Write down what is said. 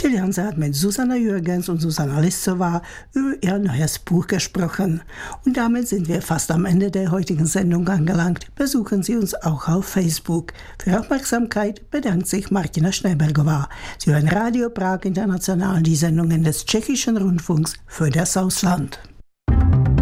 Till Janse hat mit Susanna Jürgens und Susanna Listowá über ihr neues Buch gesprochen. Und damit sind wir fast am Ende der heutigen Sendung angelangt. Besuchen Sie uns auch auf Facebook. Für Aufmerksamkeit bedankt sich Martina Schneibergová. Sie hören Radio Prag International, die Sendungen des Tschechischen Rundfunks für das Ausland.